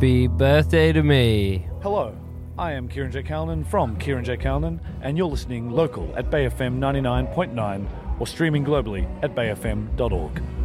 Happy birthday to me. Hello, I am Kieran J. Callinan from Kieran J. Callinan, and you're listening local at Bay FM 99.9 or streaming globally at bayfm.org.